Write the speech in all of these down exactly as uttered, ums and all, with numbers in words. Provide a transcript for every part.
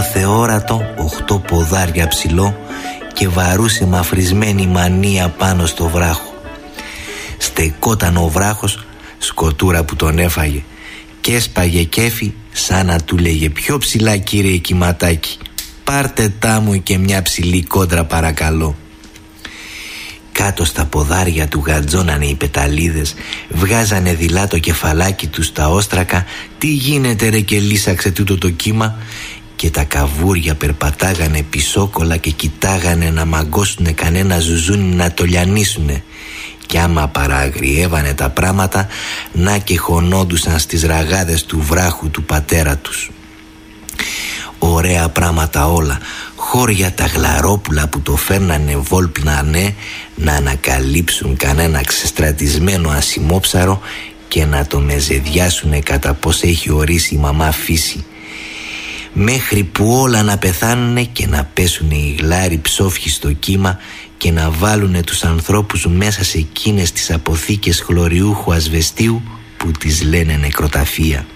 θεόρατο οχτώ ποδάρια ψηλό και βαρούσε μαφρισμένη μανία πάνω στο βράχο. Στεκόταν ο βράχος, σκοτούρα που τον έφαγε, και έσπαγε κέφι σαν να του λέγε «Πιο ψηλά, κύριε κυματάκι, πάρτε τάμου και μια ψηλή κόντρα παρακαλώ». Κάτω στα ποδάρια του γατζώνανε οι πεταλίδες, βγάζανε δειλά το κεφαλάκι του στα όστρακα. «Τι γίνεται ρε, και λύσαξε τούτο το κύμα?» Και τα καβούρια περπατάγανε πισόκολα και κοιτάγανε να μαγκώσουνε κανένα ζουζούνι να το λιανίσουνε. Κι άμα παραγριεύανε τα πράματα, να και χωνόντουσαν στις ραγάδες του βράχου του πατέρα τους. Ωραία πράματα όλα, χώρια τα γλαρόπουλα που το φέρνανε βόλπνανε να ανακαλύψουν κανένα ξεστρατισμένο ασημόψαρο και να το μεζεδιάσουνε κατά πως έχει ορίσει η μαμά φύση. Μέχρι που όλα να πεθάνουνε και να πέσουνε οι γλάροι ψόφοι στο κύμα και να βάλουνε τους ανθρώπους μέσα σε εκείνες τις αποθήκες χλωριούχου ασβεστίου που τις λένε νεκροταφεία.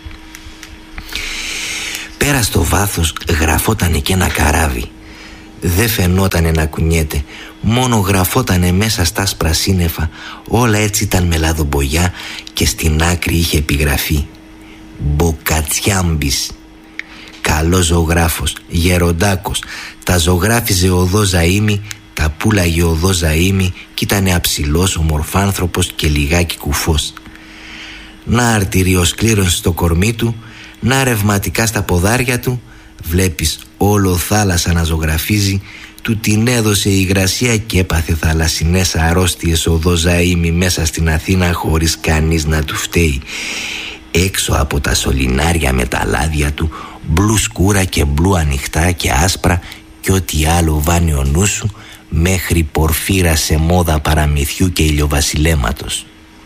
Πέρα στο βάθος γραφότανε και ένα καράβι. Δεν φαινότανε να κουνιέται, μόνο γραφότανε μέσα στα άσπρα σύννεφα. Όλα έτσι ήταν με λαδομπογιά και στην άκρη είχε επιγραφή «Μποκατσιάμπης». Καλός ζωγράφος, γεροντάκος, τα ζωγράφιζε οδό Ζαΐμι, τα πουλάγε οδό Ζαΐμι κι ήτανε αψηλός, ομορφάνθρωπος και λιγάκι κουφός. Να αρτηριοσκλήρωση στο κορμί του, να ρευματικά στα ποδάρια του. Βλέπεις όλο θάλασσα να ζωγραφίζει. Του την έδωσε η υγρασία και έπαθε θαλασσινές αρρώστιες οδό Ζαΐμι μέσα στην Αθήνα χωρίς κανείς να του φταίει. Έξω από τα σωληνάρια με τα λάδια του, μπλου σκούρα και μπλου ανοιχτά και άσπρα και ό,τι άλλο βάνει ο νου σου, μέχρι πορφύρα σε μόδα παραμυθιού και ηλιοβασιλέματος.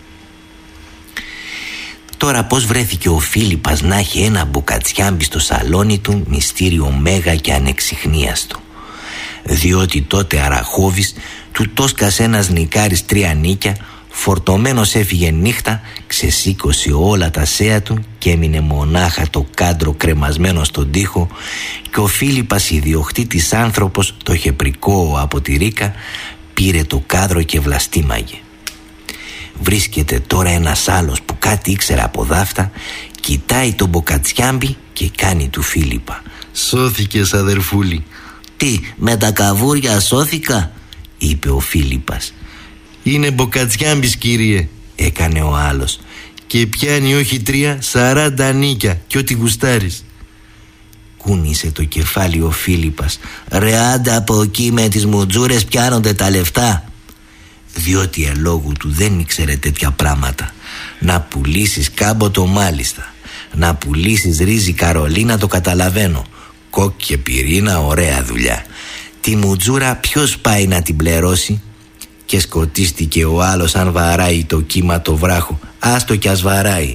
Τώρα πως βρέθηκε ο Φίλιππας να έχει ένα μποκατσιάμπι στο σαλόνι του, μυστήριο μέγα και ανεξιχνίαστο. Διότι τότε Αραχώβης του τόσκασε ένας νικάρης τρία νίκια, φορτωμένος έφυγε νύχτα, ξεσήκωσε όλα τα σέα του και έμεινε μονάχα το κάντρο κρεμασμένο στον τοίχο και ο Φίλιππας ιδιοκτήτης άνθρωπος, το χεπρικό από τη Ρίκα, πήρε το κάδρο και βλαστήμαγε. Βρίσκεται τώρα ένας άλλος που κάτι ήξερε από δάφτα, κοιτάει τον μποκατσιάμπι και κάνει του Φίλιππα «Σώθηκες αδερφούλη». «Τι, με τα καβούρια σώθηκα?» είπε ο Φίλιππας. «Είναι μποκατσιάμπης κύριε», έκανε ο άλλος, «και πιάνει όχι τρία, σαράντα νίκια κι ό,τι γουστάρεις». Κούνησε το κεφάλι ο Φίλιππας. «Ρε άντε από εκεί, με τις μουτζούρες πιάνονται τα λεφτά». Διότι ελόγου του δεν ήξερε τέτοια πράγματα. Να πουλήσεις κάμποτο μάλιστα, να πουλήσεις ρύζι Καρολίνα το καταλαβαίνω, κόκ και πυρίνα ωραία δουλειά. Τη μουτζούρα ποιος πάει να την πληρώσει? Και σκοτίστηκε ο άλλος αν βαράει το κύμα το βράχο. Άστο κι ας βαράει.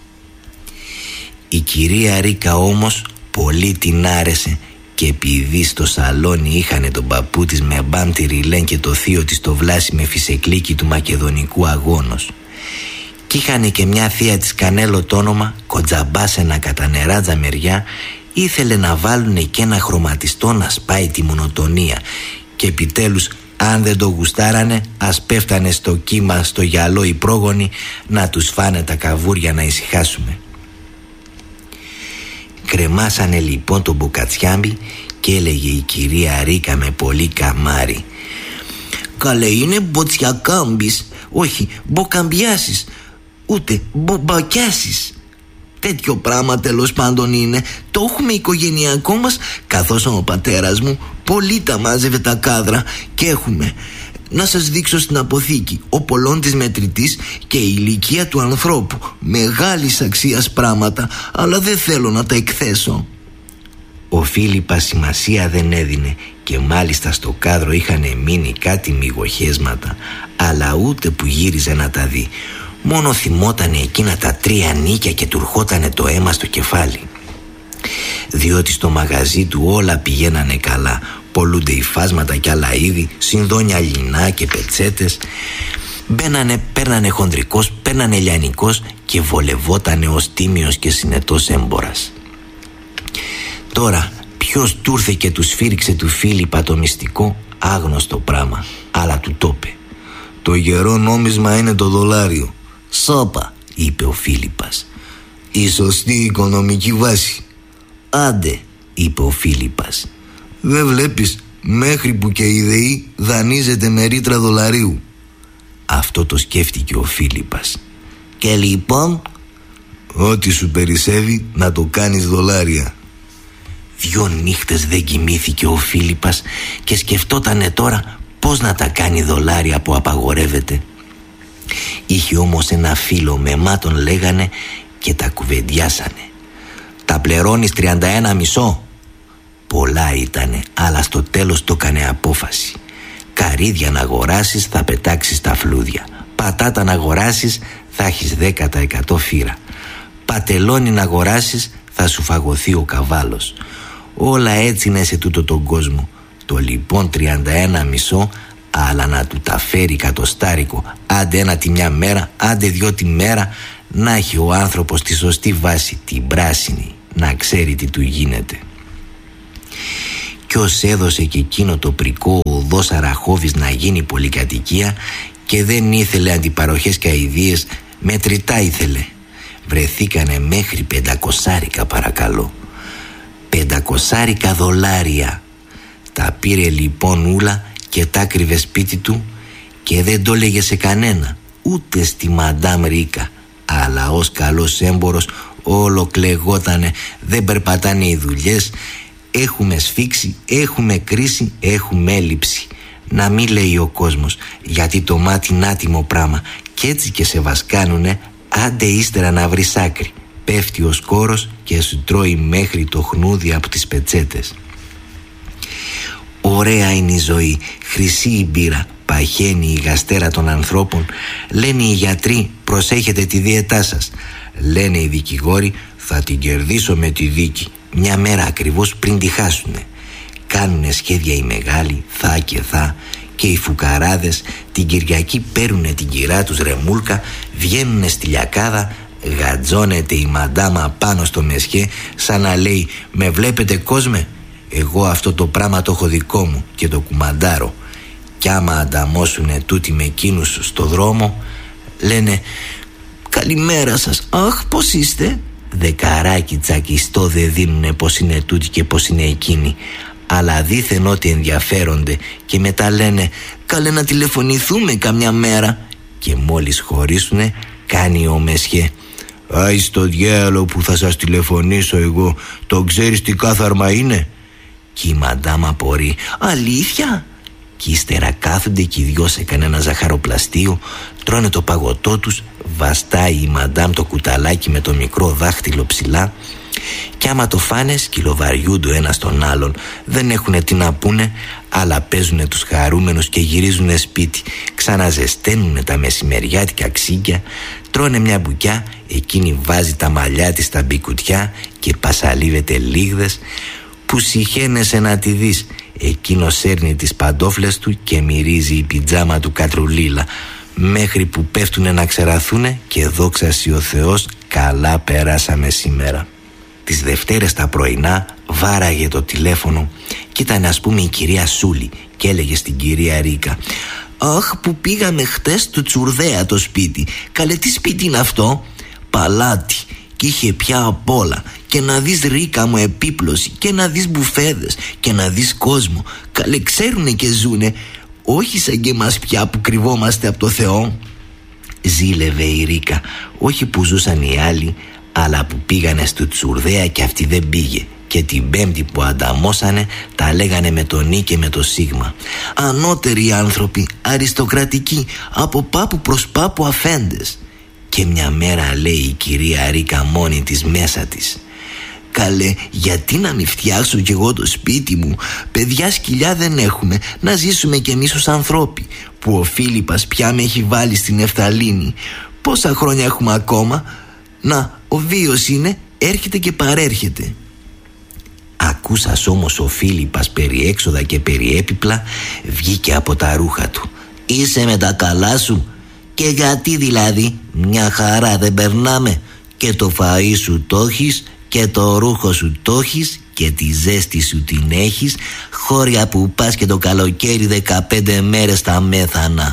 Η κυρία Ρίκα όμως πολύ την άρεσε και επειδή στο σαλόνι είχανε τον παππού της με μπάμπτη ριλέν και το θείο της το Βλάση με φυσεκλίκι του μακεδονικού αγώνος, κι είχανε και μια θεία της Κανέλο το όνομα, κοντζαμπάσενα κατά νεράτζα μεριά, ήθελε να βάλουνε και ένα χρωματιστό να σπάει τη μονοτονία και επιτέλους αν δεν το γουστάρανε ας πέφτανε στο κύμα στο γυαλό οι πρόγονοι να τους φάνε τα καβούρια να ησυχάσουμε. Κρεμάσανε λοιπόν τον μποκατσιάμπι και έλεγε η κυρία Ρίκα με πολύ καμάρι «Καλέ είναι μποτσιακάμπης, όχι μποκαμπιάσεις, ούτε μπομπακιάσεις. Τέτοιο πράγμα τέλος πάντων είναι. Το έχουμε οικογενειακό μας, καθώς ο πατέρας μου πολύ τα μάζευε τα κάδρα και έχουμε. Να σας δείξω στην αποθήκη ο πολλών της μετρητής και η ηλικία του ανθρώπου. Μεγάλης αξίας πράγματα, αλλά δεν θέλω να τα εκθέσω». Ο Φίλιππας σημασία δεν έδινε και μάλιστα στο κάδρο είχαν μείνει κάτι μυγοχέσματα, αλλά ούτε που γύριζε να τα δει. Μόνο θυμότανε εκείνα τα τρία νίκια και του ρχότανε το αίμα στο κεφάλι. Διότι στο μαγαζί του όλα πηγαίνανε καλά. Πολλούνται υφάσματα κι άλλα είδη, συνδόνια λινά και πετσέτες. Μπαίνανε, παίρνανε χονδρικός, παίρνανε λιανικός και βολευότανε ως τίμιος και συνετός έμπορας. Τώρα Ποιος του ήρθε και του σφύριξε του Φίλιππα το μυστικό, άγνωστο πράγμα, αλλά του το είπε. «Το γερό νόμισμα είναι το δολάριο». «Σόπα», είπε ο Φίλιππας. «Η σωστή οικονομική βάση». «Άντε», είπε ο Φίλιππας. «Δεν βλέπεις, μέχρι που και η ΔΕΗ δανείζεται με ρήτρα δολαρίου». Αυτό το σκέφτηκε ο Φίλιππας. «Και λοιπόν?» «Ό,τι σου περισσεύει να το κάνεις δολάρια». Δυο νύχτες δεν κοιμήθηκε ο Φίλιππας και σκεφτότανε τώρα πώς να τα κάνει δολάρια που απαγορεύεται. Είχε όμως ένα φίλο, Μεμά τον λέγανε, και τα κουβεντιάσανε. «Τα πληρώνεις τριάντα ένα μισό». Πολλά ήτανε, αλλά στο τέλος το έκανε απόφαση. Καρύδια να αγοράσεις, θα πετάξεις τα φλούδια. Πατάτα να αγοράσεις, θα έχεις δέκα τοις εκατό φύρα. Πατελόνι να αγοράσεις, θα σου φαγωθεί ο καβάλος. Όλα έτσι είναι σε τούτο τον κόσμο. Το λοιπόν τριάντα ένα μισό, αλλά να του τα φέρει κατοστάρικο, άντε ένα τη μια μέρα, άντε δυο τη μέρα, να έχει ο άνθρωπος τη σωστή βάση, την πράσινη, να ξέρει τι του γίνεται. Κι ως έδωσε και εκείνο το πρικό οδός Αραχώβης να γίνει πολυκατοικία και δεν ήθελε αντιπαροχές και αηδίες, μετρητά ήθελε. Βρεθήκανε μέχρι πεντακοσάρικα, παρακαλώ. Πεντακοσάρικα δολάρια. Τα πήρε λοιπόν ούλα και τα κρύβε σπίτι του και δεν το έλεγε σε κανένα, ούτε στη Μαντάμ Ρίκα. Αλλά ως καλός έμπορος όλο κλεγότανε, δεν περπατάνε οι δουλειές, έχουμε σφίξει, έχουμε κρίση, έχουμε έλλειψη. Να μην λέει ο κόσμος, γιατί το μάτι είναι άτιμο πράγμα κι έτσι και σε βασκάνουνε, άντε ύστερα να βρεις άκρη. Πέφτει ο σκόρος και σου τρώει μέχρι το χνούδι από τις πετσέτες. Ωραία είναι η ζωή, χρυσή η μπύρα, παχαίνει η γαστέρα των ανθρώπων. Λένε οι γιατροί, προσέχετε τη δίαιτά σας. Λένε οι δικηγόροι, θα την κερδίσω με τη δίκη, μια μέρα ακριβώς πριν τη χάσουνε. Κάνουνε σχέδια οι μεγάλοι, θα και θα, και οι φουκαράδες την Κυριακή παίρνουνε την κυρά τους ρεμούλκα, βγαίνουνε στη λιακάδα, γατζώνεται η μαντάμα πάνω στο μεσχέ, σαν να λέει, με βλέπετε κόσμε, εγώ αυτό το πράγμα το έχω δικό μου και το κουμαντάρω. Κι άμα ανταμώσουνε τούτοι με εκείνους στο δρόμο, λένε, καλημέρα σας, αχ πως είστε. Δεκαράκι τσακιστό δεν δίνουνε πως είναι τούτοι και πως είναι εκείνοι, αλλά δήθεν ότι ενδιαφέρονται και μετά λένε, καλέ να τηλεφωνηθούμε καμιά μέρα. Και μόλις χωρίσουνε, κάνει ο μεσχέ, άι στο διάλο που θα σας τηλεφωνήσω εγώ, το ξέρεις τι κάθαρμα είναι. Κι η μαντάμα απορεί, αλήθεια? Κι ύστερα κάθονται κι οι δυο σε κανένα ζαχαροπλαστείο, τρώνε το παγωτό τους, βαστάει η μαντάμ το κουταλάκι με το μικρό δάχτυλο ψηλά, κι άμα το φάνε σκυλοβαριούνται ο ένας τον άλλον, δεν έχουνε τι να πούνε, αλλά παίζουνε τους χαρούμενους και γυρίζουνε σπίτι, ξαναζεσταίνουνε τα μεσημεριάτικα ξύγκια, τρώνε μια μπουκιά, εκείνη βάζει τα μαλλιά της στα μπικουτιά και πασαλίβεται λίγδες, που συχαίνεσαι να τη δεις. Εκείνος σέρνει τις παντόφλες του και μυρίζει η πιτζάμα του κατρουλίλα, μέχρι που πέφτουνε να ξεραθούνε και δόξασι ο Θεός, καλά περάσαμε σήμερα. Τις Δευτέρες τα πρωινά βάραγε το τηλέφωνο και ήταν ας πούμε η κυρία Σούλη και έλεγε στην κυρία Ρίκα, αχ που πήγαμε χτες του Τσουρδέα το σπίτι, καλέ τι σπίτι είναι αυτό? Παλάτι, και είχε πια απ' όλα, και να δεις Ρίκα μου επίπλωση, και να δεις μπουφέδες, και να δεις κόσμο, καλέ ξέρουνε και ζουνε, όχι σαν και εμάς πια που κρυβόμαστε από το Θεό. Ζήλευε η Ρίκα, όχι που ζούσαν οι άλλοι, αλλά που πήγανε στο Τσουρδέα και αυτή δεν πήγε, και την Πέμπτη που ανταμώσανε τα λέγανε με το νι και με το σίγμα. Ανώτεροι άνθρωποι, αριστοκρατικοί, από πάπου προς πάπου αφέντες. Και μια μέρα λέει η κυρία Ρίκα μόνη της μέσα της, καλέ γιατί να μην φτιάξω κι εγώ το σπίτι μου, παιδιά σκυλιά δεν έχουμε, να ζήσουμε κι εμείς ως ανθρώποι, που ο Φίλιππας πια με έχει βάλει στην Εφταλίνη. Πόσα χρόνια έχουμε ακόμα? Να, ο βίος είναι, έρχεται και παρέρχεται. Ακούσας όμως ο Φίλιππας περί έξοδα και περί έπιπλα, βγήκε από τα ρούχα του. Είσαι με τα καλά σου? Και γιατί δηλαδή? Μια χαρά δεν περνάμε? Και το φαΐ σου το έχεις, και το ρούχο σου το έχεις, και τη ζέστη σου την έχεις, χώρια που πας και το καλοκαίρι δεκαπέντε μέρες τα μέθανα.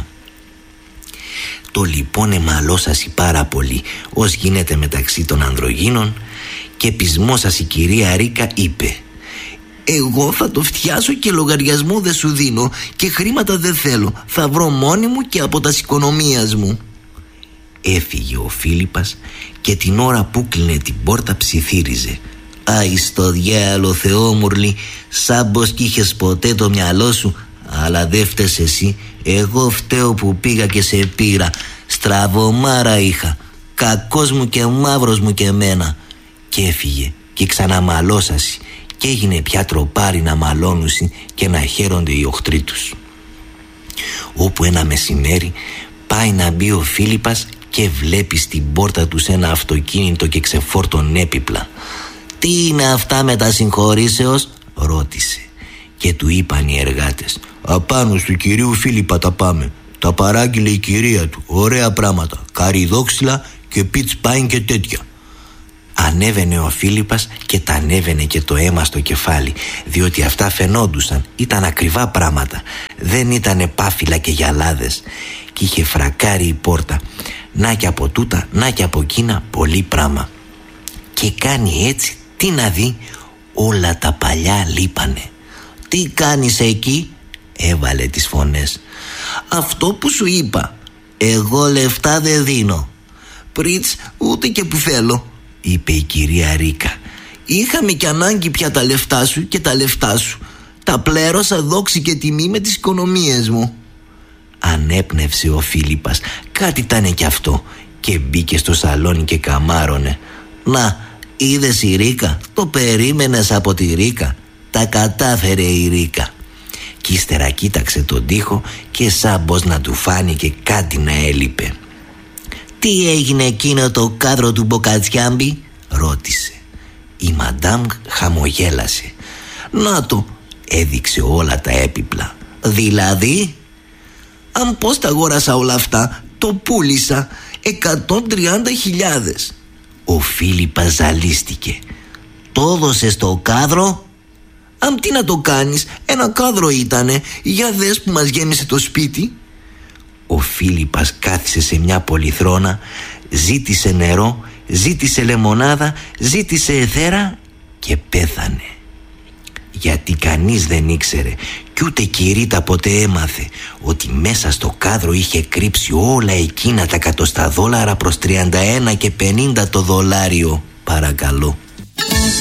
Το λοιπόν εμαλώσασι πάρα πολύ ως γίνεται μεταξύ των ανδρογίνων, και πεισμόσας η κυρία Ρίκα είπε: «Εγώ θα το φτιάσω και λογαριασμό δεν σου δίνω και χρήματα δεν θέλω, θα βρω μόνη μου και από τα οικονομίας μου». Έφυγε ο Φίλιππας και την ώρα που κλείνε την πόρτα ψιθύριζε: «Άι στο διάλο Θεόμουρλη, σαν πως κι είχες ποτέ το μυαλό σου, αλλά δεν φταίς εσύ, εγώ φταίω που πήγα και σε πήρα, στραβωμάρα είχα, κακός μου και μαύρος μου και εμένα». Και έφυγε και ξαναμαλώσασι και έγινε πια τροπάρι να μαλώνουσι και να χαίρονται οι οχτροί τους. Όπου ένα μεσημέρι πάει να μπει ο Φίλιππας και βλέπει στην πόρτα τους ένα αυτοκίνητο και ξεφόρτων έπιπλα. «Τι είναι αυτά με τα συγχωρήσεως?» ρώτησε. Και του είπαν οι εργάτες: «Απάνω του κυρίου Φίλιππα τα πάμε. Τα παράγγειλε η κυρία του, ωραία πράγματα, καριδόξυλα και πιτς πάιν και τέτοια». Ανέβαινε ο Φίλιππας και τα ανέβαινε και το αίμα στο κεφάλι, διότι αυτά φαινόντουσαν, ήταν ακριβά πράγματα, δεν ήτανε πάφυλα και γυαλάδες. Κι είχε φρακάρει η πόρτα, να κι από τούτα, να κι από εκείνα, πολύ πράμα. Και κάνει έτσι, τι να δει, όλα τα παλιά λείπανε. «Τι κάνεις εκεί?» έβαλε τις φωνές. «Αυτό που σου είπα, εγώ λεφτά δεν δίνω». «Πριτς, ούτε και που θέλω», είπε η κυρία Ρίκα. «Είχαμε κι ανάγκη πια τα λεφτά σου και τα λεφτά σου. Τα πλέρωσα δόξη και τιμή με τις οικονομίες μου». Ανέπνευσε ο Φίλιππας, κάτι ήτανε κι αυτό, και μπήκε στο σαλόνι και καμάρωνε. «Να, είδες η Ρίκα, το περίμενες από τη Ρίκα, τα κατάφερε η Ρίκα». Κι ύστερα κοίταξε τον τοίχο και σαν πως να του φάνηκε κάτι να έλειπε. «Τι έγινε εκείνο το κάδρο του Μποκατσιάμπη?» ρώτησε. Η μαντάμ χαμογέλασε. «Να το», έδειξε όλα τα έπιπλα. «Δηλαδή?» «Αν πώς τα αγόρασα όλα αυτά, το πούλησα, εκατόν τριάντα χιλιάδες». Ο Φίλιππας ζαλίστηκε. «Το έδωσες το κάδρο?» «Αμ, τι να το κάνεις, ένα κάδρο ήτανε, για δες που μας γέμισε το σπίτι». Ο Φίλιππας κάθισε σε μια πολυθρόνα, ζήτησε νερό, ζήτησε λεμονάδα, ζήτησε εθέρα και πέθανε. Γιατί κανείς δεν ήξερε κι ούτε κι η Ρίτα ποτέ έμαθε ότι μέσα στο κάδρο είχε κρύψει όλα εκείνα τα εκατοστά δόλαρα προς τριάντα ένα και πενήντα το δολάριο, παρακαλώ.